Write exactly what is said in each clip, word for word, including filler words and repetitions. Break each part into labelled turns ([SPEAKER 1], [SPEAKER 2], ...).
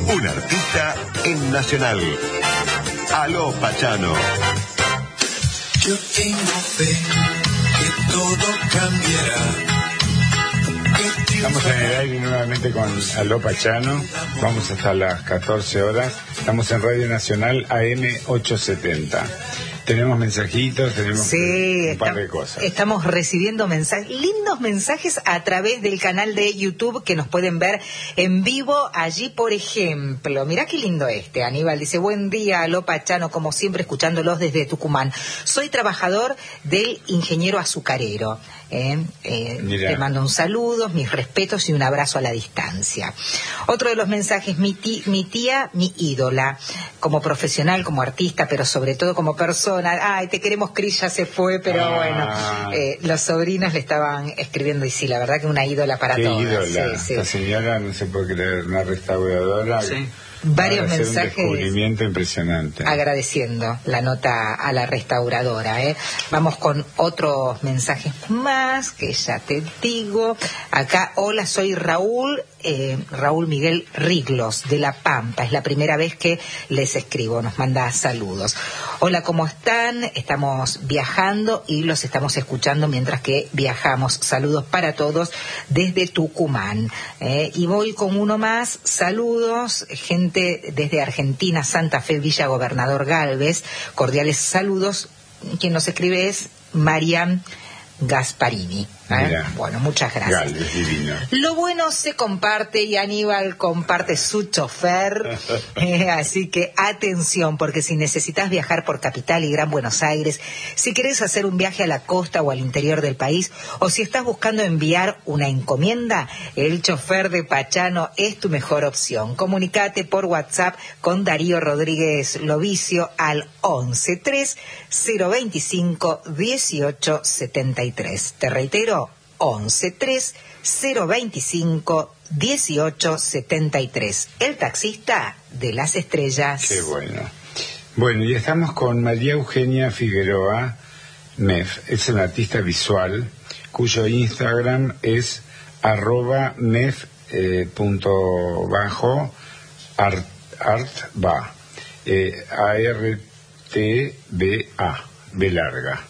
[SPEAKER 1] Un artista en Nacional. Aló, Pachano.
[SPEAKER 2] Yo tengo fe que todo cambiará.
[SPEAKER 3] Estamos en el aire nuevamente con Aló Pachano. Vamos hasta las catorce horas. Estamos en Radio Nacional A M ochocientos setenta. Tenemos mensajitos, tenemos
[SPEAKER 4] sí,
[SPEAKER 3] un par
[SPEAKER 4] está,
[SPEAKER 3] de cosas.
[SPEAKER 4] Estamos recibiendo mensajes, lindos mensajes a través del canal de YouTube que nos pueden ver en vivo allí, por ejemplo. Mirá qué lindo este, Aníbal. Dice, buen día, Aló Pachano, como siempre escuchándolos desde Tucumán. Soy trabajador del ingeniero azucarero. Eh, eh, te mando un saludo, mis respetos y un abrazo a la distancia. Otro de los mensajes, mi, tí, mi tía, mi ídola, como profesional, como artista, pero sobre todo como persona. Ay, te queremos, Cris, ya se fue, pero ah. bueno, eh, los sobrinos le estaban escribiendo y sí, la verdad que una ídola para
[SPEAKER 3] qué
[SPEAKER 4] todos.
[SPEAKER 3] Ídola.
[SPEAKER 4] Sí, sí.
[SPEAKER 3] La señora, no se puede creer, una restauradora.
[SPEAKER 4] Sí. Varios mensajes.
[SPEAKER 3] Un descubrimiento impresionante.
[SPEAKER 4] Agradeciendo la nota a la restauradora. ¿eh? Vamos con otros mensajes más que ya te digo. Acá, hola, soy Raúl. Eh, Raúl Miguel Riglos de La Pampa, es la primera vez que les escribo, nos manda saludos. Hola, ¿cómo están? Estamos viajando y los estamos escuchando mientras que viajamos. Saludos para todos desde Tucumán. Eh, y voy con uno más, saludos, gente desde Argentina, Santa Fe, Villa Gobernador Galvez, cordiales saludos. Quien nos escribe es Marian Gasparini. ¿Eh? Bueno, muchas gracias.
[SPEAKER 3] Galvez, divino.
[SPEAKER 4] Lo bueno se comparte y Aníbal comparte su chofer, eh, así que atención, porque si necesitas viajar por Capital y Gran Buenos Aires, si querés hacer un viaje a la costa o al interior del país, o si estás buscando enviar una encomienda, el chofer de Pachano es tu mejor opción. Comunicate por WhatsApp con Darío Rodríguez Lovicio al once tres cero veinticinco dieciocho setenta y tres. Te reitero, once tres cero veinticinco dieciocho setenta y tres. El taxista de las estrellas.
[SPEAKER 3] Qué bueno. Bueno, y estamos con María Eugenia Figueroa M E F. Es una artista visual cuyo Instagram es arroba mef eh, punto bajo art, artba eh, A R T B A B larga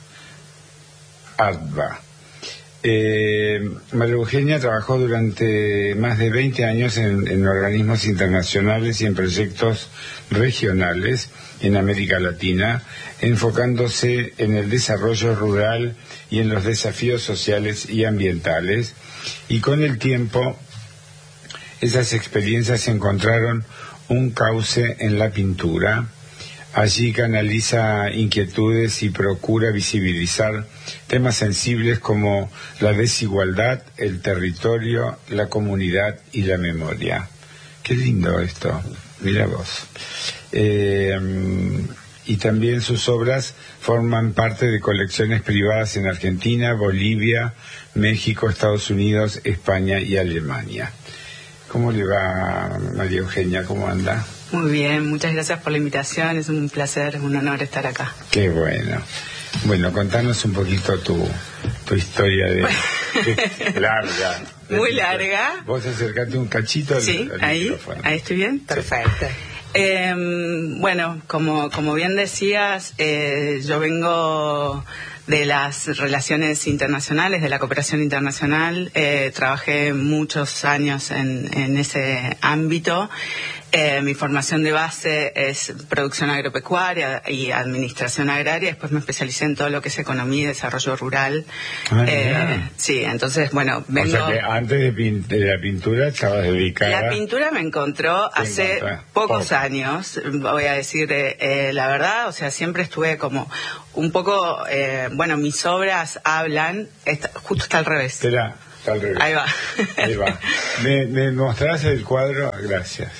[SPEAKER 3] artba. Eh, María Eugenia trabajó durante más de veinte años en, en organismos internacionales y en proyectos regionales en América Latina, enfocándose en el desarrollo rural y en los desafíos sociales y ambientales, y con el tiempo esas experiencias encontraron un cauce en la pintura. Allí canaliza inquietudes y procura visibilizar temas sensibles como la desigualdad, el territorio, la comunidad y la memoria. Qué lindo esto, mira vos. Eh, y también sus obras forman parte de colecciones privadas en Argentina, Bolivia, México, Estados Unidos, España y Alemania. ¿Cómo le va, María Eugenia? ¿Cómo anda?
[SPEAKER 5] Muy bien, muchas gracias por la invitación, es un placer, un honor estar acá.
[SPEAKER 3] Qué bueno. Bueno, contanos un poquito tu, tu historia de, de larga. De
[SPEAKER 5] Muy larga.
[SPEAKER 3] Vos acercate un cachito al,
[SPEAKER 5] sí,
[SPEAKER 3] al
[SPEAKER 5] ahí,
[SPEAKER 3] micrófono.
[SPEAKER 5] Ahí estoy bien.
[SPEAKER 4] Perfecto.
[SPEAKER 5] Eh, bueno, como, como bien decías, eh, yo vengo de las relaciones internacionales, de la cooperación internacional. Eh, trabajé muchos años en, en ese ámbito. Eh, mi formación de base es producción agropecuaria y administración agraria. Después me especialicé en todo lo que es economía y desarrollo rural.
[SPEAKER 3] Ah,
[SPEAKER 5] eh, sí, entonces, bueno, vengo...
[SPEAKER 3] O sea que antes de, pin- de la pintura estabas dedicada...
[SPEAKER 5] La pintura me encontró
[SPEAKER 3] Te
[SPEAKER 5] hace
[SPEAKER 3] encontré.
[SPEAKER 5] pocos
[SPEAKER 3] Poco.
[SPEAKER 5] años, voy a decir eh, eh, la verdad. O sea, siempre estuve como un poco... Eh, bueno, mis obras hablan... Está, justo está al revés.
[SPEAKER 3] Espera, está al revés.
[SPEAKER 5] Ahí va.
[SPEAKER 3] Ahí va. ¿Me, me mostrás el cuadro? Gracias.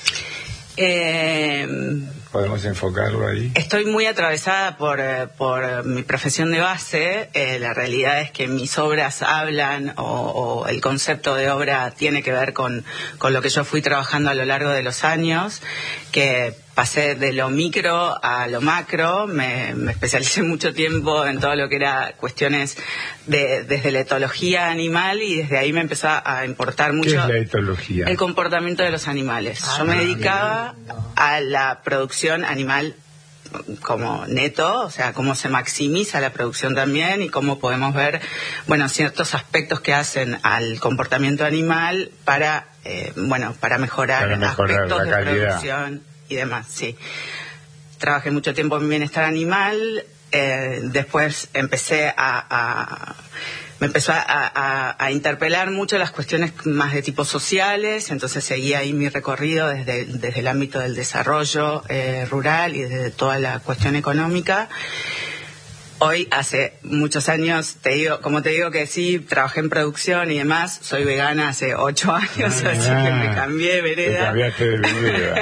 [SPEAKER 5] Eh,
[SPEAKER 3] ¿Podemos enfocarlo ahí?
[SPEAKER 5] Estoy muy atravesada por, eh, por mi profesión de base. Eh, la realidad es que mis obras hablan o, o el concepto de obra tiene que ver con, con lo que yo fui trabajando a lo largo de los años, que pasé de lo micro a lo macro, me, me especialicé mucho tiempo en todo lo que era cuestiones de, desde la etología animal, y desde ahí me empezó a importar mucho.
[SPEAKER 3] ¿Qué es la etología?
[SPEAKER 5] El comportamiento de los animales.
[SPEAKER 4] Ah,
[SPEAKER 5] Yo me
[SPEAKER 4] no,
[SPEAKER 5] dedicaba
[SPEAKER 4] no.
[SPEAKER 5] a la producción animal como neto, o sea, cómo se maximiza la producción también, y cómo podemos ver, bueno, ciertos aspectos que hacen al comportamiento animal para, eh, bueno, para mejorar,
[SPEAKER 3] Para mejorar
[SPEAKER 5] aspectos
[SPEAKER 3] la
[SPEAKER 5] de
[SPEAKER 3] calidad.
[SPEAKER 5] producción y demás, sí. Trabajé mucho tiempo en bienestar animal, eh, después empecé a, a me empezó a, a, a interpelar mucho las cuestiones más de tipo sociales, entonces seguí ahí mi recorrido desde, desde el ámbito del desarrollo eh, rural y desde toda la cuestión económica. Hoy, hace muchos años, te digo, como te digo que sí, trabajé en producción y demás, soy vegana hace ocho años,
[SPEAKER 3] Ah,
[SPEAKER 5] así que me cambié de vereda.
[SPEAKER 3] Te cambiaste de vereda.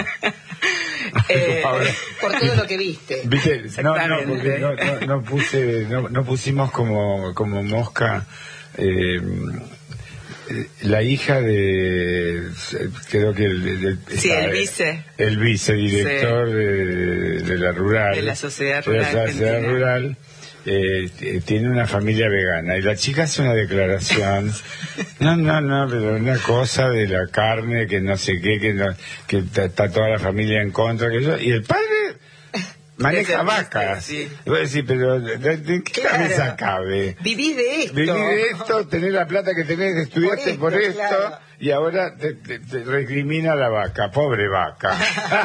[SPEAKER 5] Eh,
[SPEAKER 3] Ahora,
[SPEAKER 4] Por todo lo que viste.
[SPEAKER 3] ¿viste? No, no,
[SPEAKER 5] Exactamente.
[SPEAKER 3] porque no, no, no puse, no, no pusimos como, como mosca eh, la hija de, creo que el, el-
[SPEAKER 5] Sí,
[SPEAKER 3] está,
[SPEAKER 5] el vice.
[SPEAKER 3] el vicedirector
[SPEAKER 5] Sí.
[SPEAKER 3] de, de la rural,
[SPEAKER 5] De la Sociedad
[SPEAKER 3] de la
[SPEAKER 5] Rural
[SPEAKER 3] Sociedad
[SPEAKER 5] Argentina.
[SPEAKER 3] Rural, eh, t- tiene una familia vegana, y la chica hace una declaración, no, no, no, pero una cosa de la carne, que no sé qué, que no, que está está toda la familia en contra, que yo, y el padre maneja
[SPEAKER 5] Ese
[SPEAKER 3] vacas.
[SPEAKER 5] sí.
[SPEAKER 3] Y voy a decir, pero ¿de, de qué
[SPEAKER 4] Claro.
[SPEAKER 3] cabeza cabe?
[SPEAKER 4] Vivís de esto.
[SPEAKER 3] Vivir de esto, tener la plata que tenés, estudiaste por
[SPEAKER 4] Por
[SPEAKER 3] esto,
[SPEAKER 4] esto, claro.
[SPEAKER 3] y ahora te, te- te recrimina la vaca, pobre vaca.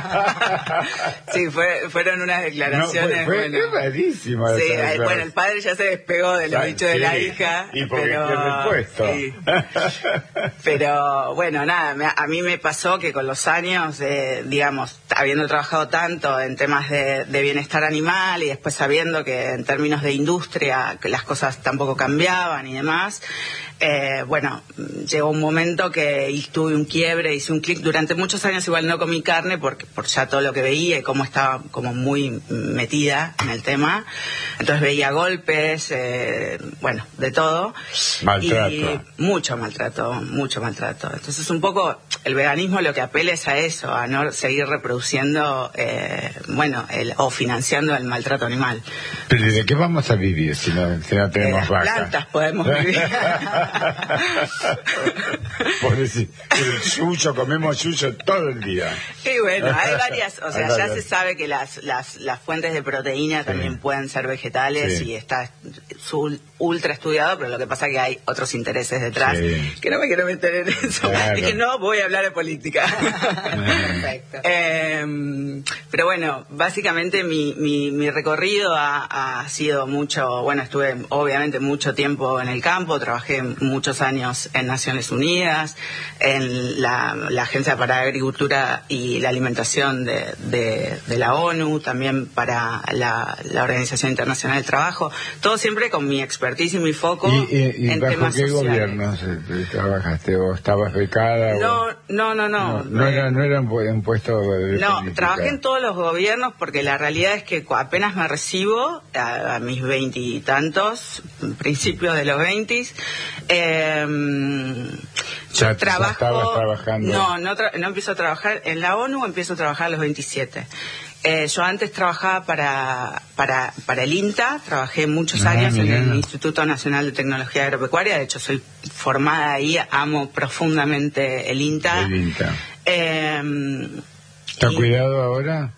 [SPEAKER 5] Sí, fue, fueron unas
[SPEAKER 3] No,
[SPEAKER 5] declaraciones.
[SPEAKER 3] fue, fue
[SPEAKER 5] bueno.
[SPEAKER 3] es rarísima
[SPEAKER 5] Sí,
[SPEAKER 3] esa
[SPEAKER 5] eh,
[SPEAKER 3] declaración.
[SPEAKER 5] bueno, el padre ya se despegó de los
[SPEAKER 3] Sí,
[SPEAKER 5] dichos de la
[SPEAKER 3] sí,
[SPEAKER 5] hija.
[SPEAKER 3] y porque
[SPEAKER 5] pero,
[SPEAKER 3] pierde el puesto.
[SPEAKER 5] sí. Pero bueno, nada, me- a mí me pasó que con los años, eh, digamos, habiendo trabajado tanto en temas de, de bienestar animal y después sabiendo que en términos de industria que las cosas tampoco cambiaban y demás, eh, bueno, llegó un momento que y tuve un quiebre, hice un clic. Durante muchos años igual no comí carne porque por ya todo lo que veía y cómo estaba como muy metida en el tema. Entonces veía golpes, eh, bueno, de todo.
[SPEAKER 3] Maltrato.
[SPEAKER 5] Y mucho maltrato, mucho maltrato. Entonces un poco el veganismo lo que apela es a eso, a no seguir reproduciendo, eh, bueno, el, o financiando el maltrato animal.
[SPEAKER 3] Pero ¿de qué vamos a vivir si no, si no
[SPEAKER 5] De
[SPEAKER 3] tenemos
[SPEAKER 5] las
[SPEAKER 3] vacas?
[SPEAKER 5] plantas podemos vivir.
[SPEAKER 3] Por decir, el yuyo, comemos yuyo todo el día.
[SPEAKER 5] Y bueno, hay varias, o sea,
[SPEAKER 3] Hay
[SPEAKER 5] ya
[SPEAKER 3] varias.
[SPEAKER 5] se sabe que las, las, las fuentes de proteína también pueden ser vegetales
[SPEAKER 3] Sí.
[SPEAKER 5] y está su- ultra estudiado, pero lo que pasa es que hay otros intereses detrás,
[SPEAKER 3] Sí.
[SPEAKER 5] que no me quiero meter en eso.
[SPEAKER 3] Claro.
[SPEAKER 5] Dije, no voy a hablar de política.
[SPEAKER 4] Perfecto.
[SPEAKER 5] Eh, pero bueno, básicamente mi, mi, mi recorrido ha, ha sido mucho, bueno, estuve obviamente mucho tiempo en el campo, trabajé muchos años en Naciones Unidas, en la, la Agencia para la Agricultura y la Alimentación de, de, de la ONU, también para la, la Organización Internacional del Trabajo, todo siempre con mi expertise y mi foco
[SPEAKER 3] ¿Y, y, y
[SPEAKER 5] en
[SPEAKER 3] bajo
[SPEAKER 5] temas
[SPEAKER 3] qué
[SPEAKER 5] sociales.
[SPEAKER 3] gobiernos eh, trabajaste? ¿O estabas becada?
[SPEAKER 5] No,
[SPEAKER 3] o...
[SPEAKER 5] no, no, no.
[SPEAKER 3] no, no era, no era un pu- un puesto de
[SPEAKER 5] No,
[SPEAKER 3] política.
[SPEAKER 5] trabajé en todos los gobiernos porque la realidad es que cu- apenas me recibo, a, a mis veintitantos, principios de los veintis, eh,
[SPEAKER 3] Ya-
[SPEAKER 5] yo
[SPEAKER 3] ya
[SPEAKER 5] trabajo...
[SPEAKER 3] estabas trabajando.
[SPEAKER 5] No, no, tra- no empiezo a trabajar en la ONU, empiezo a trabajar a los veintisiete. Eh, yo antes trabajaba para, para, para el INTA, trabajé muchos
[SPEAKER 3] Ah,
[SPEAKER 5] años en
[SPEAKER 3] mirá.
[SPEAKER 5] el Instituto Nacional de Tecnología Agropecuaria, de hecho soy formada ahí, amo profundamente el INTA.
[SPEAKER 3] El INTA.
[SPEAKER 5] Eh,
[SPEAKER 3] ¿Está
[SPEAKER 5] y-
[SPEAKER 3] cuidado ahora?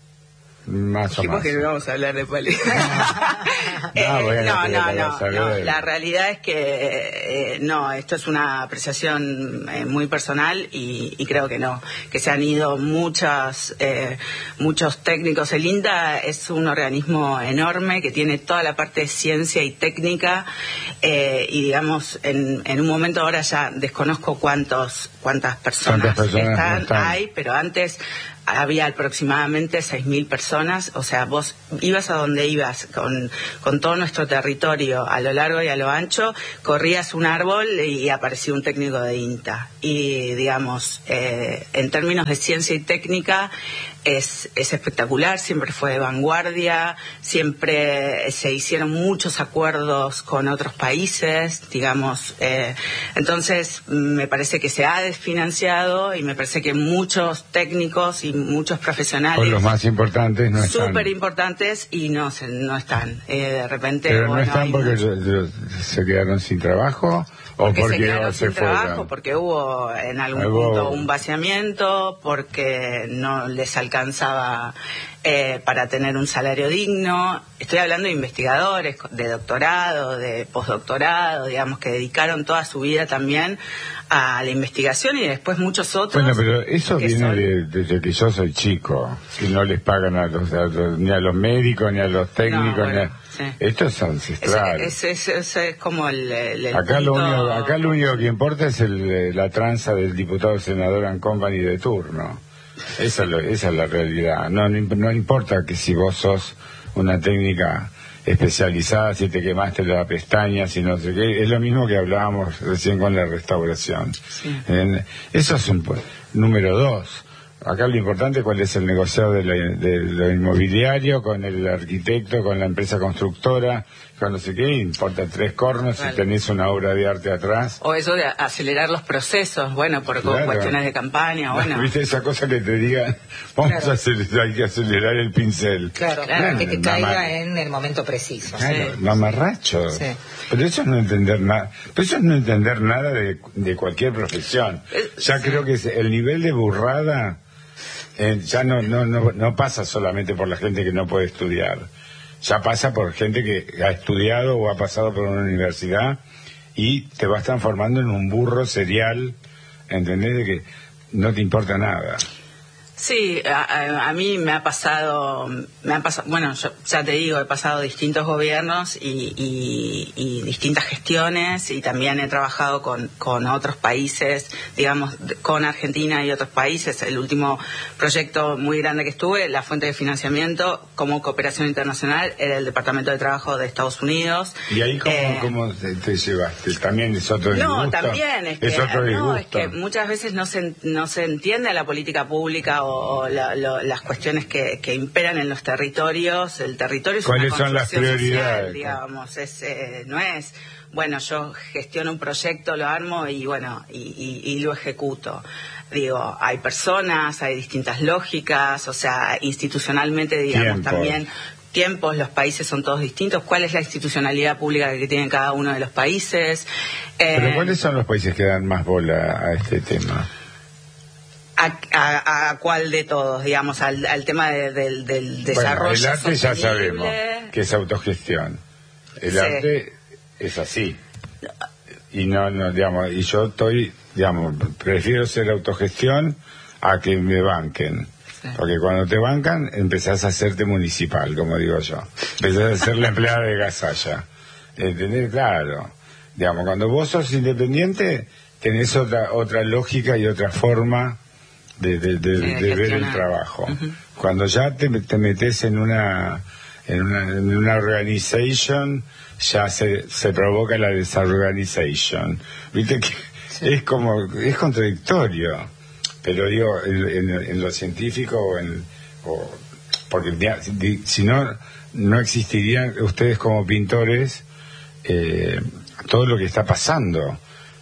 [SPEAKER 3] Más o
[SPEAKER 5] Dijimos
[SPEAKER 3] más.
[SPEAKER 5] que no íbamos a hablar de política. Eh,
[SPEAKER 3] No, bueno,
[SPEAKER 5] no,
[SPEAKER 3] pero
[SPEAKER 5] no,
[SPEAKER 3] para
[SPEAKER 5] no,
[SPEAKER 3] saber.
[SPEAKER 5] no. La realidad es que eh, no, esto es una apreciación eh, muy personal y, y creo que no, que se han ido muchas, eh, muchos técnicos. El INTA es un organismo enorme que tiene toda la parte de ciencia y técnica eh, y digamos, en, en un momento ahora ya desconozco cuántos, cuántas personas,
[SPEAKER 3] ¿Cuántas personas
[SPEAKER 5] están,
[SPEAKER 3] no están?
[SPEAKER 5] hay, pero antes había aproximadamente seis mil personas, o sea, vos ibas a donde ibas con, con todo nuestro territorio a lo largo y a lo ancho, corrías un árbol y aparecía un técnico de INTA. Y digamos, eh, en términos de ciencia y técnica, es, es espectacular, siempre fue de vanguardia, siempre se hicieron muchos acuerdos con otros países, digamos, eh, entonces me parece que se ha desfinanciado y me parece que muchos técnicos y y muchos profesionales.
[SPEAKER 3] Pues los más importantes no están.
[SPEAKER 5] Súper importantes y no, se, no están. Eh, de repente.
[SPEAKER 3] Pero no
[SPEAKER 5] bueno,
[SPEAKER 3] están porque
[SPEAKER 5] muchos...
[SPEAKER 3] se quedaron sin trabajo. ¿O
[SPEAKER 5] porque,
[SPEAKER 3] porque
[SPEAKER 5] se quedaron
[SPEAKER 3] se
[SPEAKER 5] sin
[SPEAKER 3] fueron?
[SPEAKER 5] trabajo, porque hubo en algún
[SPEAKER 3] Algo...
[SPEAKER 5] punto un vaciamiento, porque no les alcanzaba eh, para tener un salario digno. Estoy hablando de investigadores de doctorado, de postdoctorado, digamos, que dedicaron toda su vida también a la investigación y después muchos otros.
[SPEAKER 3] Bueno, pero eso viene
[SPEAKER 5] son...
[SPEAKER 3] de, desde que yo soy chico, que no les pagan a los, a los, ni a los médicos, ni a los técnicos,
[SPEAKER 5] no, bueno,
[SPEAKER 3] ni a...
[SPEAKER 5] sí.
[SPEAKER 3] Esto es ancestral.
[SPEAKER 5] Es, es, es, es como el, el, el
[SPEAKER 3] acá,
[SPEAKER 5] punto...
[SPEAKER 3] lo único, acá lo único que importa es el, la tranza del diputado senador and company de turno. Esa es, lo, esa es la realidad. No, no, no importa que si vos sos una técnica especializada, si te quemaste la pestaña, si no sé qué, es lo mismo que hablábamos recién con la restauración.
[SPEAKER 5] Sí.
[SPEAKER 3] En, eso es un número dos. Acá lo importante es cuál es el negociado de, la, de lo inmobiliario con el arquitecto, con la empresa constructora, con no sé qué, importa tres cornos vale. Si tenés una obra de arte atrás.
[SPEAKER 5] O eso de acelerar los procesos, bueno, por claro. cuestiones de campaña, bueno.
[SPEAKER 3] ¿Viste esa cosa que te digan, vamos claro. a acelerar, hay que acelerar el pincel?
[SPEAKER 4] Claro, claro, claro que, que caiga en el momento preciso.
[SPEAKER 3] Claro,
[SPEAKER 5] sí.
[SPEAKER 3] mamarrachos. Sí. Pero eso es no entender nada, pero eso es no entender nada de, de cualquier profesión. Ya sí. creo que el nivel de burrada eh, ya no, no, no, no pasa solamente por la gente que no puede estudiar. Ya pasa por gente que ha estudiado o ha pasado por una universidad y te vas transformando en un burro serial, ¿entendés? De que no te importa nada.
[SPEAKER 5] Sí, a, a mí me ha pasado, me ha pasado, bueno, yo ya te digo, he pasado distintos gobiernos y, y, y distintas gestiones y también he trabajado con, con otros países, digamos, con Argentina y otros países. El último proyecto muy grande que estuve, la fuente de financiamiento como cooperación internacional, era el Departamento de Trabajo de Estados Unidos.
[SPEAKER 3] ¿Y ahí cómo,
[SPEAKER 5] eh,
[SPEAKER 3] cómo te, te llevaste? ¿También es otro disgusto?
[SPEAKER 5] No, también es que,
[SPEAKER 3] ¿Es otro
[SPEAKER 5] no, es que muchas veces no se, no se entiende la política pública o o la, lo, las cuestiones que, que imperan en los territorios. El territorio es una
[SPEAKER 3] ¿Cuáles son las prioridades?
[SPEAKER 5] Social, digamos, es, eh, no es, bueno, yo gestiono un proyecto, lo armo y bueno, y, y, y lo ejecuto. Digo, hay personas, hay distintas lógicas, o sea, institucionalmente, digamos,
[SPEAKER 3] Tiempo.
[SPEAKER 5] también tiempos, los países son todos distintos. ¿Cuál es la institucionalidad pública que tienen cada uno de los países? Eh,
[SPEAKER 3] ¿Pero cuáles son los países que dan más bola a este tema?
[SPEAKER 5] A, a, a cuál de todos, digamos, al, al tema de, de, del desarrollo
[SPEAKER 3] bueno, el arte
[SPEAKER 5] sostenible.
[SPEAKER 3] Ya sabemos que es autogestión. El
[SPEAKER 5] sí.
[SPEAKER 3] arte es así. Y no, no, digamos, y yo estoy, digamos, prefiero ser autogestión a que me banquen. Sí. Porque cuando te bancan, empezás a hacerte municipal, como digo yo. Empezás a ser la empleada de Gasalla. ¿Entendés? Claro. Digamos, cuando vos sos independiente, tenés otra, otra lógica y otra forma de, de, de, sí, de, de ver el trabajo. Uh-huh. Cuando ya te, te metes en una, en una en una organization, ya se, se provoca la desorganization. Viste que sí. es como, es contradictorio, pero digo, en, en, en lo científico o en, o, porque si no, no existirían ustedes como pintores eh, todo lo que está pasando,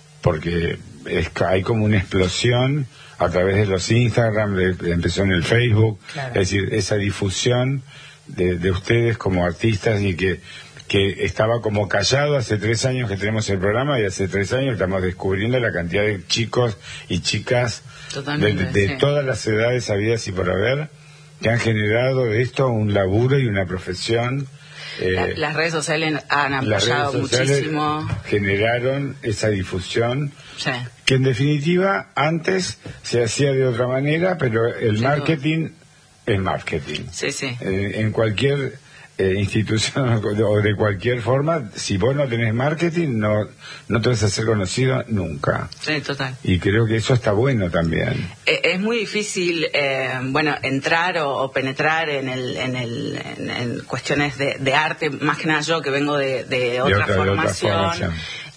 [SPEAKER 3] porque es, hay como una explosión a través de los Instagram, de, empezó en el Facebook, claro. Es decir, esa difusión de, de ustedes como artistas y que, que estaba como callado hace tres años que tenemos el programa y hace tres años estamos descubriendo la cantidad de chicos y chicas de, de, de sí. todas las edades habidas y por haber que han generado de esto un laburo y una profesión.
[SPEAKER 5] Eh, la, las redes sociales han apoyado muchísimo.
[SPEAKER 3] Generaron esa difusión.
[SPEAKER 5] Sí.
[SPEAKER 3] Que en definitiva antes se hacía de otra manera, pero el sí, marketing no. es marketing.
[SPEAKER 5] Sí, sí.
[SPEAKER 3] Eh, en cualquier eh, institución o de cualquier forma, si vos no tenés marketing, no no te vas a hacer conocido nunca.
[SPEAKER 5] Sí, total.
[SPEAKER 3] Y creo que eso está bueno también.
[SPEAKER 5] Eh, es muy difícil, eh, bueno, entrar o, o penetrar en el en el en, en cuestiones de, de arte, más que nada yo que vengo de, de, otra, de, otra, formación, de otra formación.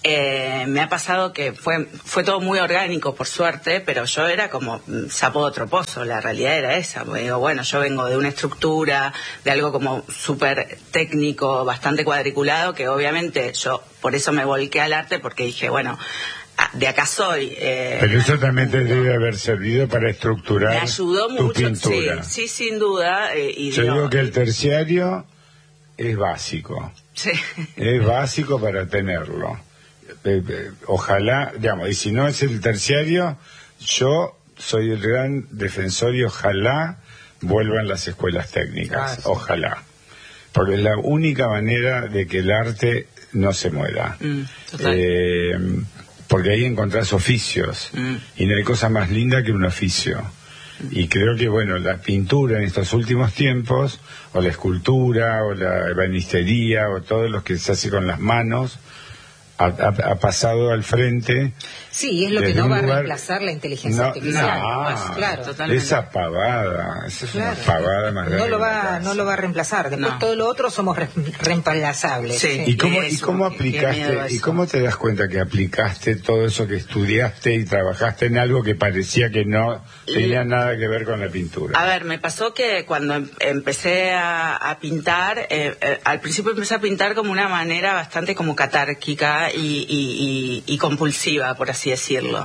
[SPEAKER 5] Eh, me ha pasado que fue fue todo muy orgánico, por suerte, pero yo era como sapo de otro pozo, la realidad era esa. Digo, bueno, yo vengo de una estructura, de algo como súper técnico, bastante cuadriculado, que obviamente yo por eso me volqué al arte, porque dije, bueno, de acá soy. Eh,
[SPEAKER 3] Pero eso también te debe haber servido para estructurar
[SPEAKER 5] me ayudó
[SPEAKER 3] tu
[SPEAKER 5] mucho,
[SPEAKER 3] pintura.
[SPEAKER 5] sí, sí, sin duda. Eh, y
[SPEAKER 3] Yo
[SPEAKER 5] digo,
[SPEAKER 3] digo que el terciario es básico.
[SPEAKER 5] sí.
[SPEAKER 3] Es básico para tenerlo. Eh, eh, ojalá, digamos, y si no es el terciario, yo soy el gran defensor y ojalá vuelvan las escuelas técnicas.
[SPEAKER 4] Ah, sí.
[SPEAKER 3] Ojalá. Porque es la única manera de que el arte no se muera.
[SPEAKER 5] Mm, total.
[SPEAKER 3] Eh, porque ahí encontrás oficios.
[SPEAKER 5] Mm.
[SPEAKER 3] Y no hay cosa más linda que un oficio. Y creo que, bueno, la pintura en estos últimos tiempos, o la escultura, o la ebanistería, o todo lo que se hace con las manos, ha, ha- ha pasado al frente.
[SPEAKER 4] Sí, es lo que
[SPEAKER 3] Desde
[SPEAKER 4] no
[SPEAKER 3] un
[SPEAKER 4] va a
[SPEAKER 3] lugar-
[SPEAKER 4] reemplazar la inteligencia
[SPEAKER 3] No,
[SPEAKER 4] artificial.
[SPEAKER 3] no,
[SPEAKER 4] Pues, claro.
[SPEAKER 5] Totalmente.
[SPEAKER 3] esa pavada, esa es
[SPEAKER 4] Claro.
[SPEAKER 3] una pavada más grande.
[SPEAKER 4] No lo
[SPEAKER 3] que la
[SPEAKER 4] va,
[SPEAKER 3] casa.
[SPEAKER 4] no lo va a reemplazar. Después
[SPEAKER 5] No.
[SPEAKER 4] todo lo otro somos re- reemplazables.
[SPEAKER 5] Sí.
[SPEAKER 3] ¿Y cómo, y
[SPEAKER 5] Eso,
[SPEAKER 3] cómo
[SPEAKER 5] qué- qué miedo
[SPEAKER 3] aplicaste, y
[SPEAKER 5] eso.
[SPEAKER 3] cómo te das cuenta que aplicaste todo eso que estudiaste y trabajaste en algo que parecía que no tenía nada que ver con la pintura?
[SPEAKER 5] A ver, me pasó que cuando em- empecé a, a pintar, eh, eh, al principio empecé a pintar como una manera bastante como catárquica y, y- y- y compulsiva, por así decirlo.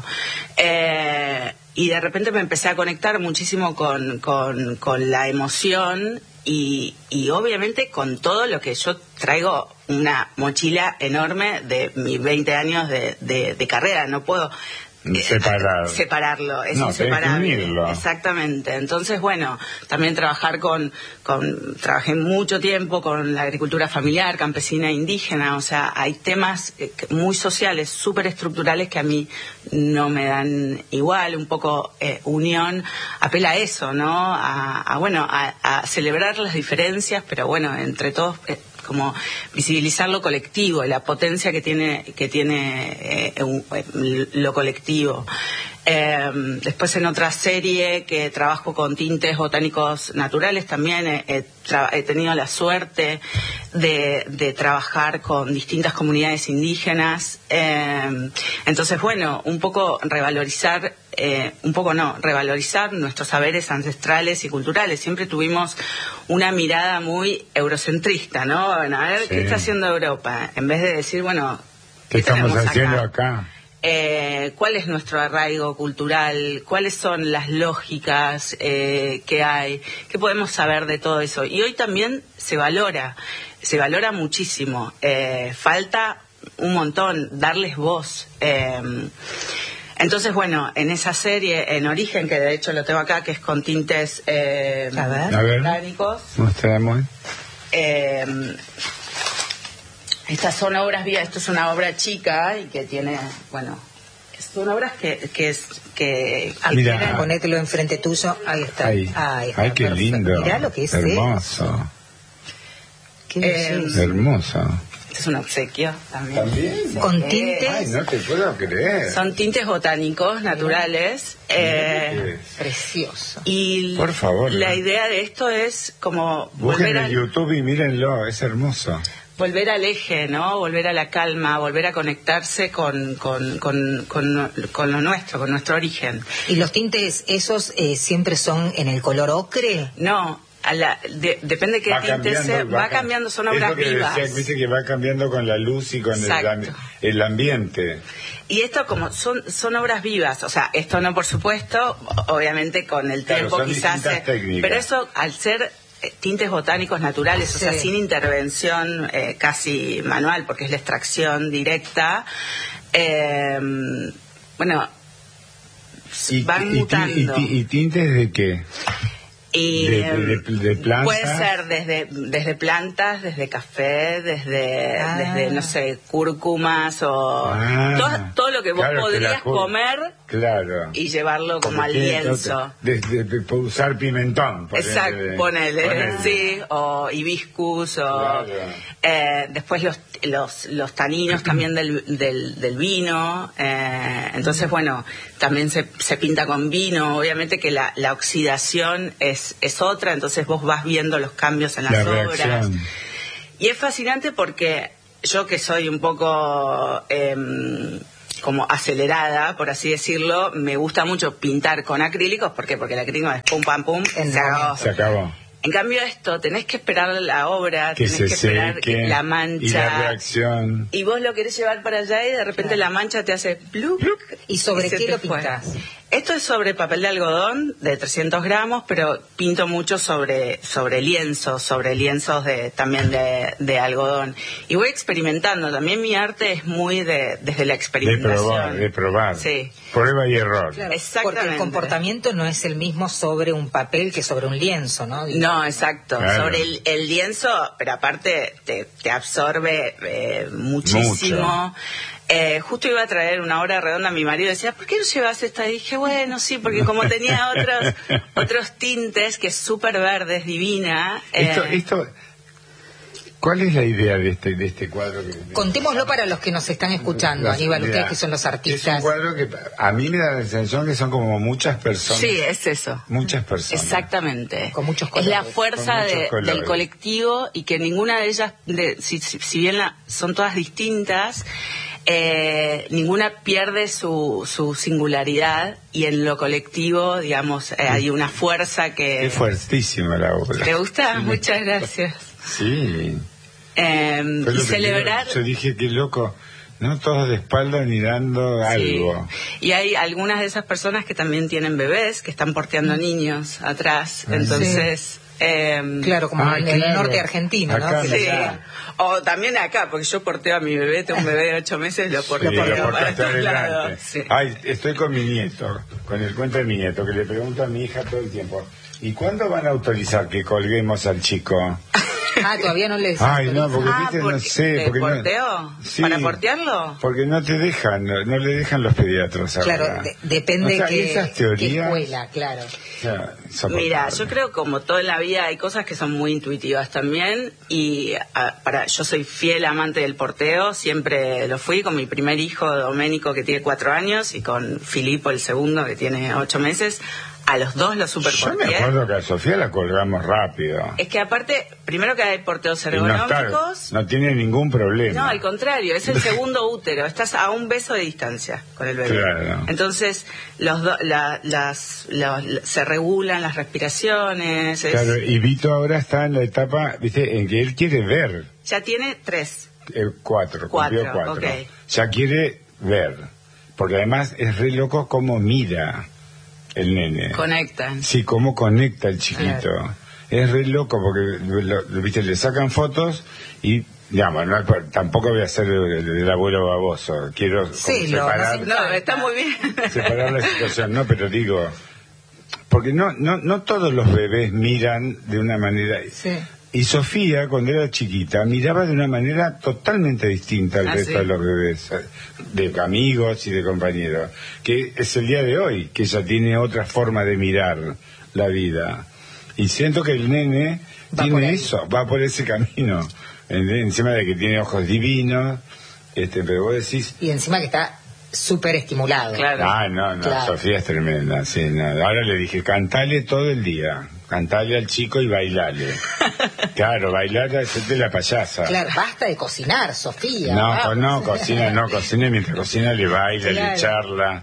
[SPEAKER 5] Eh, y de repente me empecé a conectar muchísimo con, con, con la emoción y, y obviamente con todo lo que yo traigo, una mochila enorme de mis veinte años de, de, de carrera. No puedo eh,
[SPEAKER 3] Separar.
[SPEAKER 5] separarlo, es
[SPEAKER 3] No, tenés que
[SPEAKER 5] inseparable.
[SPEAKER 3] unirlo.
[SPEAKER 5] Exactamente. Entonces, bueno, también trabajar con, con, trabajé mucho tiempo con la agricultura familiar, campesina e indígena, o sea, hay temas eh, que- muy sociales, súper estructurales que a mí no me dan igual, un poco eh, unión, apela a eso, ¿no? A, a, bueno, a, a celebrar las diferencias, pero bueno, entre todos... eh, como visibilizar lo colectivo y la potencia que tiene que tiene eh, un- eh, lo colectivo. Eh, después en otra serie que trabajo con tintes botánicos naturales también he, he tra- he tenido la suerte de, de trabajar con distintas comunidades indígenas. Eh, entonces, bueno, un poco revalorizar, eh, un poco no, revalorizar nuestros saberes ancestrales y culturales. Siempre tuvimos una mirada muy eurocentrista, ¿no? Bueno, a ver,
[SPEAKER 3] Sí.
[SPEAKER 5] ¿qué está haciendo Europa? En vez de decir, bueno,
[SPEAKER 3] ¿Qué estamos
[SPEAKER 5] tenemos
[SPEAKER 3] haciendo acá?
[SPEAKER 5] Eh, cuál es nuestro arraigo cultural, cuáles son las lógicas eh, que hay, qué podemos saber de todo eso. Y hoy también se valora, se valora muchísimo. Eh, falta un montón, darles voz. Eh, entonces, bueno, en esa serie, en Origen, que de hecho lo tengo acá, que es con tintes eh,
[SPEAKER 4] A ver.
[SPEAKER 3] A ver.
[SPEAKER 5] botánicos,
[SPEAKER 3] Mostramos.
[SPEAKER 5] eh, estas son obras vivas, esto es una obra chica y que tiene, bueno, son obras que, que, es- que
[SPEAKER 3] Mira.
[SPEAKER 5] adquieren-
[SPEAKER 4] Ponételo enfrente tuyo. Ahí está.
[SPEAKER 3] Ay,
[SPEAKER 4] Ahí está,
[SPEAKER 3] ay, qué
[SPEAKER 4] perfecto.
[SPEAKER 3] lindo.
[SPEAKER 4] Mirá lo que es
[SPEAKER 3] Hermoso.
[SPEAKER 4] eso. Qué
[SPEAKER 5] Eh,
[SPEAKER 4] belleza.
[SPEAKER 3] Hermoso.
[SPEAKER 5] este es un obsequio también.
[SPEAKER 3] ¿También?
[SPEAKER 4] Con
[SPEAKER 5] Sí.
[SPEAKER 4] tintes.
[SPEAKER 3] Ay, no te puedo creer.
[SPEAKER 5] Son tintes botánicos naturales. eh,
[SPEAKER 4] Precioso.
[SPEAKER 5] y
[SPEAKER 3] Por favor,
[SPEAKER 5] la
[SPEAKER 3] ¿no?
[SPEAKER 5] idea de esto es como
[SPEAKER 3] Busquen
[SPEAKER 5] volver
[SPEAKER 3] en
[SPEAKER 5] al,
[SPEAKER 3] YouTube y mírenlo, es hermoso.
[SPEAKER 5] volver al eje, ¿no? Volver a la calma, volver a conectarse con, con, con, con, con lo nuestro, con nuestro origen.
[SPEAKER 4] ¿Y los tintes esos eh, siempre son en el color ocre?
[SPEAKER 5] No, a la, de- depende qué tinte sea, va,
[SPEAKER 3] cam-
[SPEAKER 5] cambiando, son
[SPEAKER 3] es
[SPEAKER 5] obras
[SPEAKER 3] lo que
[SPEAKER 5] vivas.
[SPEAKER 3] decía, viste que va cambiando con la luz y con el,
[SPEAKER 5] Exacto.
[SPEAKER 3] am- el ambiente.
[SPEAKER 5] Y esto como son son obras vivas, o sea, esto no por supuesto, obviamente con el
[SPEAKER 3] Claro,
[SPEAKER 5] tiempo
[SPEAKER 3] son
[SPEAKER 5] quizás,
[SPEAKER 3] distintas
[SPEAKER 5] eh,
[SPEAKER 3] técnicas.
[SPEAKER 5] pero eso al ser eh, tintes botánicos naturales, o sea,
[SPEAKER 4] Sí.
[SPEAKER 5] sin intervención eh, casi manual, porque es la extracción directa, eh, bueno,
[SPEAKER 3] Y,
[SPEAKER 5] van
[SPEAKER 3] y- y-
[SPEAKER 5] mutando.
[SPEAKER 3] y- y- y tintes de qué?
[SPEAKER 5] Y,
[SPEAKER 3] de-
[SPEAKER 5] em,
[SPEAKER 3] de- de plantas.
[SPEAKER 5] puede ser desde desde plantas, desde café, desde
[SPEAKER 4] Ah.
[SPEAKER 5] desde no sé, cúrcumas o
[SPEAKER 3] Ah,
[SPEAKER 5] todo, todo lo que vos
[SPEAKER 3] claro, que
[SPEAKER 5] podrías
[SPEAKER 3] la cu-
[SPEAKER 5] comer
[SPEAKER 3] Claro.
[SPEAKER 5] y llevarlo como al
[SPEAKER 3] Porque
[SPEAKER 5] lienzo.
[SPEAKER 3] de- de- de usar pimentón. ponele.
[SPEAKER 5] Exacto, ponele,
[SPEAKER 3] Ponele.
[SPEAKER 5] sí, o hibiscus, o
[SPEAKER 3] Claro.
[SPEAKER 5] eh, después los, los los taninos también del, del, del vino, eh, entonces bueno, también se, se pinta con vino, obviamente que la, la oxidación es, es otra, entonces vos vas viendo los cambios en las
[SPEAKER 3] La
[SPEAKER 5] obras.
[SPEAKER 3] reacción.
[SPEAKER 5] Y es fascinante porque yo que soy un poco em, como acelerada, por así decirlo, me gusta mucho pintar con acrílicos. ¿Por qué? Porque el acrílico es pum, pam, pum,
[SPEAKER 4] En
[SPEAKER 5] se acabó.
[SPEAKER 3] Se acabó.
[SPEAKER 5] En cambio esto, tenés que esperar la obra,
[SPEAKER 3] que
[SPEAKER 5] tenés
[SPEAKER 3] se
[SPEAKER 5] que esperar
[SPEAKER 3] seque,
[SPEAKER 5] la mancha.
[SPEAKER 3] Y la reacción.
[SPEAKER 5] Y vos lo querés llevar para allá y de repente
[SPEAKER 4] Claro.
[SPEAKER 5] la mancha te hace plup.
[SPEAKER 4] ¿Y sobre
[SPEAKER 5] se
[SPEAKER 4] qué
[SPEAKER 5] te
[SPEAKER 4] lo
[SPEAKER 5] fue.
[SPEAKER 4] pintas?
[SPEAKER 5] Esto es sobre papel de algodón de trescientos gramos, pero pinto mucho sobre sobre lienzos, sobre lienzos de también de, de algodón. Y voy experimentando. También mi arte es muy de desde la
[SPEAKER 3] De
[SPEAKER 5] experimentación.
[SPEAKER 3] probar, de probar.
[SPEAKER 5] Sí.
[SPEAKER 3] Prueba y error.
[SPEAKER 4] Claro,
[SPEAKER 5] Exactamente.
[SPEAKER 4] porque el comportamiento no es el mismo sobre un papel que sobre un lienzo, ¿no? Digo,
[SPEAKER 5] No, exacto.
[SPEAKER 3] Claro.
[SPEAKER 5] Sobre el, el lienzo, pero aparte te, te absorbe eh, muchísimo.
[SPEAKER 3] Mucho.
[SPEAKER 5] Eh, justo iba a traer una obra redonda a mi marido, decía, ¿por qué no llevas esta? Y dije, bueno, sí, porque como tenía otros otros tintes, que es súper verde, es divina.
[SPEAKER 3] Esto,
[SPEAKER 5] eh,
[SPEAKER 3] esto, ¿cuál es la idea de este de este cuadro? Que,
[SPEAKER 4] Contémoslo para los que nos están escuchando,
[SPEAKER 3] Las-
[SPEAKER 4] Aníbal,
[SPEAKER 3] mira,
[SPEAKER 4] ustedes que son los
[SPEAKER 3] Es un
[SPEAKER 4] artistas.
[SPEAKER 3] cuadro que a mí me da la sensación que son como muchas personas.
[SPEAKER 5] sí, es eso.
[SPEAKER 3] Muchas personas.
[SPEAKER 5] Exactamente.
[SPEAKER 4] Con muchos
[SPEAKER 5] Es la
[SPEAKER 4] colores.
[SPEAKER 5] fuerza
[SPEAKER 3] Con muchos
[SPEAKER 5] de-
[SPEAKER 3] colores.
[SPEAKER 5] del colectivo y que ninguna de ellas, de, si, si, si bien la, son todas distintas, eh, ninguna pierde su, su singularidad y en lo colectivo, digamos, eh, hay una fuerza que...
[SPEAKER 3] Es fuertísima la obra.
[SPEAKER 5] ¿Te gusta?
[SPEAKER 3] Sí.
[SPEAKER 5] Muchas gracias.
[SPEAKER 3] Sí.
[SPEAKER 5] Eh,
[SPEAKER 3] Fue
[SPEAKER 5] y
[SPEAKER 3] lo que
[SPEAKER 5] celebrar...
[SPEAKER 3] Yo, yo dije, qué loco, ¿no? Todos de espalda mirando algo.
[SPEAKER 5] Sí. Y hay algunas de esas personas que también tienen bebés, que están porteando niños atrás.
[SPEAKER 3] Ah,
[SPEAKER 5] Entonces... eh,
[SPEAKER 4] Claro, como
[SPEAKER 3] Ah,
[SPEAKER 4] en el
[SPEAKER 3] claro.
[SPEAKER 4] norte argentino, ¿no?
[SPEAKER 3] Acá,
[SPEAKER 4] Que
[SPEAKER 5] Sí,
[SPEAKER 4] la-
[SPEAKER 3] allá.
[SPEAKER 5] o también acá, porque yo porteo a mi bebé, tengo un bebé de ocho meses, lo
[SPEAKER 3] Sí,
[SPEAKER 5] porteo
[SPEAKER 3] lo
[SPEAKER 5] para
[SPEAKER 3] portaste
[SPEAKER 5] estos lados.
[SPEAKER 3] adelante.
[SPEAKER 5] Sí.
[SPEAKER 3] Ay, estoy con mi nieto, con el cuento de mi nieto, que le pregunto a mi hija todo el tiempo, ¿y cuándo van a autorizar que colguemos al chico?
[SPEAKER 4] Ah, todavía no les...
[SPEAKER 3] Ay, no, porque
[SPEAKER 5] Ah,
[SPEAKER 3] viste, no
[SPEAKER 5] porque-
[SPEAKER 3] sé.
[SPEAKER 5] ¿de
[SPEAKER 3] Porque no-
[SPEAKER 5] porteo?
[SPEAKER 3] Sí,
[SPEAKER 5] ¿Para portearlo?
[SPEAKER 3] Porque no te dejan, no, no le dejan los pediatros ahora.
[SPEAKER 4] Claro, de- depende
[SPEAKER 3] O sea,
[SPEAKER 4] qué,
[SPEAKER 3] esas
[SPEAKER 4] qué
[SPEAKER 3] teorías,
[SPEAKER 4] escuela, claro.
[SPEAKER 3] o sea, insoportable.
[SPEAKER 5] Mira, yo creo como todo en la vida hay cosas que son muy intuitivas también y a, para yo soy fiel amante del porteo, siempre lo fui con mi primer hijo Doménico que tiene cuatro años y con Filipo el segundo que tiene ocho meses. A los dos los super
[SPEAKER 3] Yo me
[SPEAKER 5] porteé.
[SPEAKER 3] acuerdo que a Sofía la colgamos rápido.
[SPEAKER 5] Es que aparte, primero que hay porteos
[SPEAKER 3] Y no, está-
[SPEAKER 5] ergonómicos.
[SPEAKER 3] no tiene ningún problema.
[SPEAKER 5] No, al contrario, es el segundo útero, estás a un beso de distancia con el bebé.
[SPEAKER 3] Claro.
[SPEAKER 5] Entonces, los do- la- las, los- se regulan las respiraciones, es-
[SPEAKER 3] Claro, y Vito ahora está en la etapa, viste, en que él quiere ver.
[SPEAKER 5] ya tiene tres.
[SPEAKER 3] El cuatro,
[SPEAKER 5] Cuatro,
[SPEAKER 3] cumplió cuatro.
[SPEAKER 5] ok.
[SPEAKER 3] Ya quiere ver. Porque además es re loco cómo mira el nene.
[SPEAKER 5] Conectan.
[SPEAKER 3] Sí, cómo conecta el chiquito. Es re loco porque lo- lo- viste, le sacan fotos y, digamos, no, tampoco voy a ser el, el abuelo baboso. Quiero como
[SPEAKER 4] Sí, lo-
[SPEAKER 3] separar,
[SPEAKER 4] no
[SPEAKER 5] No, está muy bien.
[SPEAKER 3] separar la situación. No, pero digo, porque no, no, no todos los bebés miran de una manera.
[SPEAKER 4] Sí.
[SPEAKER 3] Y Sofía, cuando era chiquita, miraba de una manera totalmente distinta al
[SPEAKER 5] Ah,
[SPEAKER 3] resto
[SPEAKER 5] sí.
[SPEAKER 3] de los bebés, de amigos y de compañeros, que es el día de hoy, que ella tiene otra forma de mirar la vida. Y siento que el nene
[SPEAKER 4] Va por
[SPEAKER 3] tiene
[SPEAKER 4] ahí.
[SPEAKER 3] eso, va por ese camino, ¿entendés? Encima de que tiene ojos divinos, este, pero vos decís,
[SPEAKER 4] Y encima que está súper estimulado.
[SPEAKER 5] Claro.
[SPEAKER 3] ah, no, no,
[SPEAKER 4] Claro.
[SPEAKER 3] Sofía es tremenda, sí, no. Ahora le dije, cantale todo el día, cantale al chico y bailale. Claro, bailar es de la payasa.
[SPEAKER 4] Claro, basta de cocinar, Sofía.
[SPEAKER 3] No,
[SPEAKER 4] vamos.
[SPEAKER 3] co- no, cocina, no, cocina, mientras cocina le baila,
[SPEAKER 4] Claro.
[SPEAKER 3] le charla,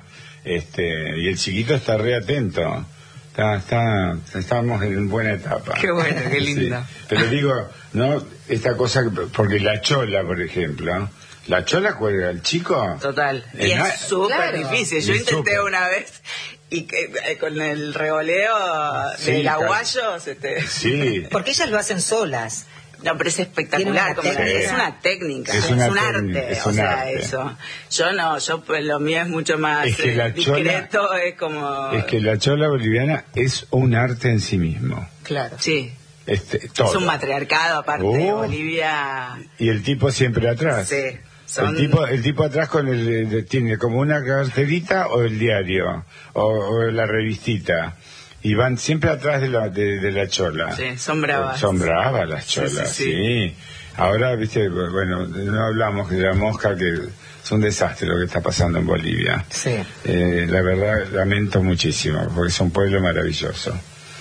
[SPEAKER 3] este, y el chiquito está re atento. Está, está, estamos en buena etapa.
[SPEAKER 5] Qué bueno, qué lindo.
[SPEAKER 3] Sí. Pero digo, no, esta cosa, que- porque la chola, por ejemplo, la chola cuelga al chico.
[SPEAKER 5] Total. Y
[SPEAKER 3] Eh, no,
[SPEAKER 5] es súper
[SPEAKER 4] claro.
[SPEAKER 5] difícil. Yo
[SPEAKER 3] Es
[SPEAKER 5] intenté
[SPEAKER 3] súper.
[SPEAKER 5] una vez y que, eh, con el revoleo
[SPEAKER 3] Sí,
[SPEAKER 5] del
[SPEAKER 3] claro.
[SPEAKER 5] aguayo se te...
[SPEAKER 3] Sí.
[SPEAKER 4] Porque ellas lo hacen solas.
[SPEAKER 5] No, pero es
[SPEAKER 4] Tiene
[SPEAKER 5] espectacular,
[SPEAKER 4] una
[SPEAKER 5] como que
[SPEAKER 4] técnica.
[SPEAKER 5] es una técnica,
[SPEAKER 3] Es
[SPEAKER 5] es,
[SPEAKER 3] una
[SPEAKER 5] un
[SPEAKER 3] técnica,
[SPEAKER 5] arte,
[SPEAKER 3] es
[SPEAKER 5] o
[SPEAKER 3] un
[SPEAKER 5] sea,
[SPEAKER 3] arte.
[SPEAKER 5] eso. Yo no, yo pues, lo mío es mucho más
[SPEAKER 3] Es que
[SPEAKER 5] eh,
[SPEAKER 3] la chola-
[SPEAKER 5] discreto, es como...
[SPEAKER 3] Es que la chola boliviana es un arte en sí mismo.
[SPEAKER 4] Claro.
[SPEAKER 5] Sí,
[SPEAKER 3] Este, todo.
[SPEAKER 5] es un matriarcado aparte,
[SPEAKER 3] Oh.
[SPEAKER 5] Bolivia...
[SPEAKER 3] Y el tipo siempre atrás.
[SPEAKER 5] Sí, son-
[SPEAKER 3] El tipo, el tipo atrás con el, el- tiene como una carterita o el diario o, o la revistita y van siempre atrás de la de, de la chola.
[SPEAKER 5] Sí, son bravas.
[SPEAKER 3] Son bravas las
[SPEAKER 5] Sí,
[SPEAKER 3] cholas,
[SPEAKER 5] sí,
[SPEAKER 3] sí,
[SPEAKER 5] sí.
[SPEAKER 3] Ahora, viste, bueno, no hablamos de la mosca, que es un desastre lo que está pasando en Bolivia.
[SPEAKER 4] Sí.
[SPEAKER 3] Eh, la verdad, lamento muchísimo, porque es un pueblo maravilloso.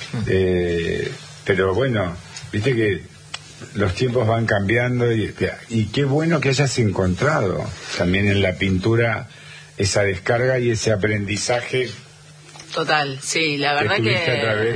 [SPEAKER 3] Eh, pero bueno, viste que los tiempos van cambiando y, y qué bueno que hayas encontrado también en la pintura esa descarga y ese aprendizaje
[SPEAKER 5] Total, sí, la
[SPEAKER 3] que
[SPEAKER 5] verdad
[SPEAKER 3] tuviste
[SPEAKER 5] que...
[SPEAKER 3] a través